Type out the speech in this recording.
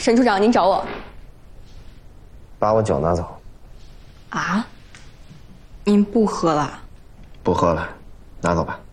沈处长，您找我。 把我酒拿走。 啊？您不喝了？ 不喝了，拿走吧。